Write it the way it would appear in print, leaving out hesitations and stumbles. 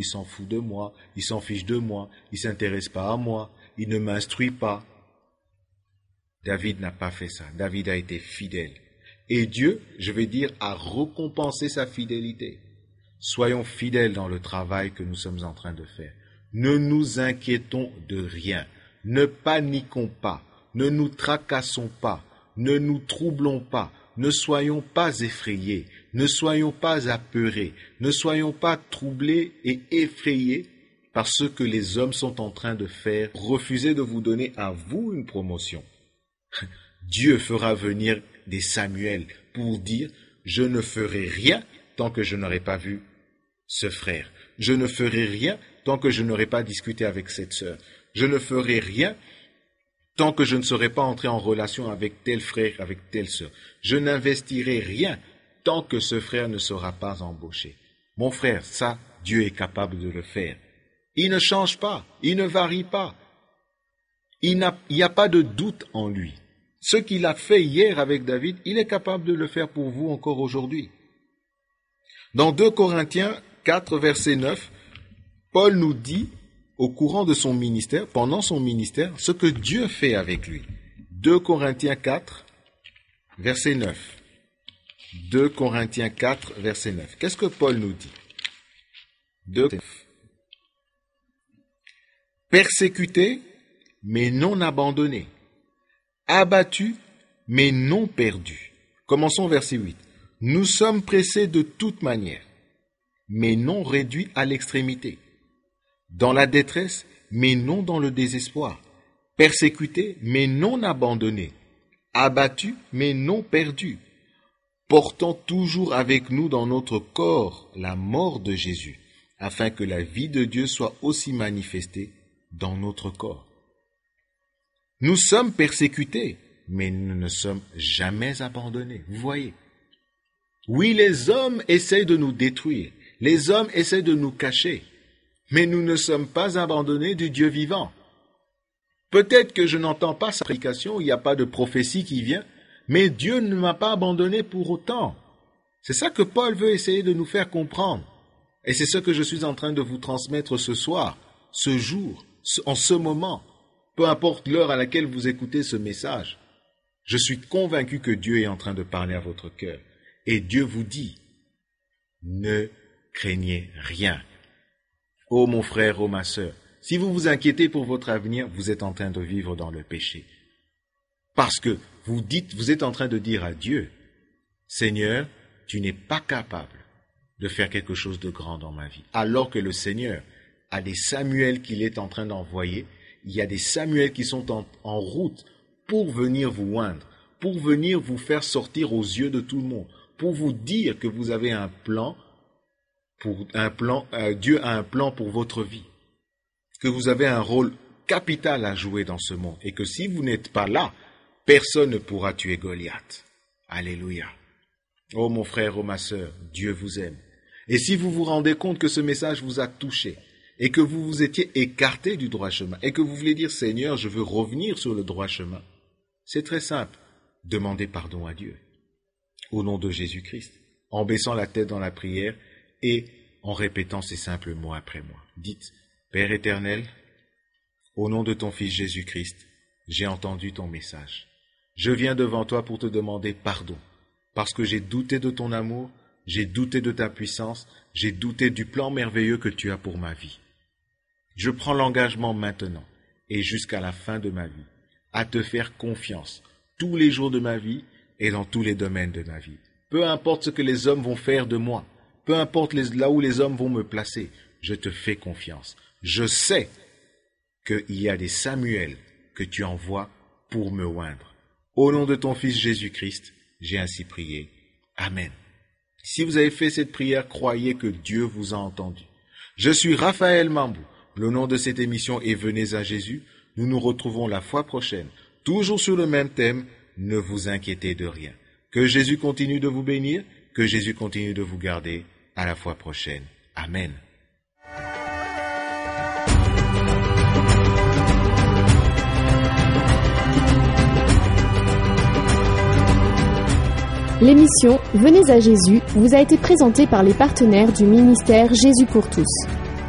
il s'en fout de moi, il s'en fiche de moi, il ne s'intéresse pas à moi, il ne m'instruit pas. David n'a pas fait ça. David a été fidèle. Et Dieu, je vais dire, a récompensé sa fidélité. Soyons fidèles dans le travail que nous sommes en train de faire. Ne nous inquiétons de rien. Ne paniquons pas. Ne nous tracassons pas. Ne nous troublons pas. Ne soyons pas effrayés. Ne soyons pas apeurés. Ne soyons pas troublés et effrayés par ce que les hommes sont en train de faire. Refusez de vous donner à vous une promotion. Dieu fera venir des Samuel pour dire « Je ne ferai rien tant que je n'aurai pas vu ce frère. Je ne ferai rien tant que je n'aurai pas discuté avec cette sœur. Je ne ferai rien tant que je ne serai pas entré en relation avec tel frère, avec telle sœur. Je n'investirai rien tant que ce frère ne sera pas embauché. » Mon frère, ça, Dieu est capable de le faire. Il ne change pas, il ne varie pas. Il n'y a pas de doute en lui. Ce qu'il a fait hier avec David, il est capable de le faire pour vous encore aujourd'hui. Dans 2 Corinthiens 4, verset 9, Paul nous dit, au courant de son ministère, pendant son ministère, ce que Dieu fait avec lui. 2 Corinthiens 4, verset 9. 2 Corinthiens 4, verset 9. Qu'est-ce que Paul nous dit? 2 Persécuté, mais non abandonné. Abattu, mais non perdu. Commençons verset 8. Nous sommes pressés de toute manière, mais non réduits à l'extrémité. Dans la détresse, mais non dans le désespoir. Persécutés, mais non abandonnés. Abattus, mais non perdus. Portant toujours avec nous dans notre corps la mort de Jésus, afin que la vie de Dieu soit aussi manifestée dans notre corps. Nous sommes persécutés, mais nous ne sommes jamais abandonnés. Vous voyez? Oui, les hommes essayent de nous détruire. Les hommes essayent de nous cacher. Mais nous ne sommes pas abandonnés du Dieu vivant. Peut-être que je n'entends pas sa prédication, il n'y a pas de prophétie qui vient, mais Dieu ne m'a pas abandonné pour autant. C'est ça que Paul veut essayer de nous faire comprendre. Et c'est ce que je suis en train de vous transmettre ce soir, ce jour, en ce moment. Peu importe l'heure à laquelle vous écoutez ce message, je suis convaincu que Dieu est en train de parler à votre cœur. Et Dieu vous dit, ne craignez rien. Oh mon frère, oh ma sœur, si vous vous inquiétez pour votre avenir, vous êtes en train de vivre dans le péché. Parce que vous êtes en train de dire à Dieu, Seigneur, tu n'es pas capable de faire quelque chose de grand dans ma vie. Alors que le Seigneur a des Samuel qu'il est en train d'envoyer. Il y a des Samuel qui sont en route pour venir vous oindre, pour venir vous faire sortir aux yeux de tout le monde, pour vous dire que vous avez un plan, Dieu a un plan pour votre vie, que vous avez un rôle capital à jouer dans ce monde, et que si vous n'êtes pas là, personne ne pourra tuer Goliath. Alléluia. Oh mon frère, oh ma sœur, Dieu vous aime. Et si vous vous rendez compte que ce message vous a touché, et que vous vous étiez écarté du droit chemin, et que vous voulez dire, Seigneur, je veux revenir sur le droit chemin, c'est très simple. Demandez pardon à Dieu, au nom de Jésus-Christ, en baissant la tête dans la prière et en répétant ces simples mots après moi. Dites, Père éternel, au nom de ton Fils Jésus-Christ, j'ai entendu ton message. Je viens devant toi pour te demander pardon, parce que j'ai douté de ton amour, j'ai douté de ta puissance, j'ai douté du plan merveilleux que tu as pour ma vie. Je prends l'engagement maintenant et jusqu'à la fin de ma vie à te faire confiance tous les jours de ma vie et dans tous les domaines de ma vie. Peu importe ce que les hommes vont faire de moi, peu importe là où les hommes vont me placer, je te fais confiance. Je sais qu'il y a des Samuel que tu envoies pour me oindre. Au nom de ton Fils Jésus-Christ, j'ai ainsi prié. Amen. Si vous avez fait cette prière, croyez que Dieu vous a entendu. Je suis Raphaël Mambou. Le nom de cette émission est Venez à Jésus. Nous nous retrouvons la fois prochaine, toujours sur le même thème. Ne vous inquiétez de rien. Que Jésus continue de vous bénir, que Jésus continue de vous garder. À la fois prochaine. Amen. L'émission Venez à Jésus vous a été présentée par les partenaires du ministère Jésus pour tous.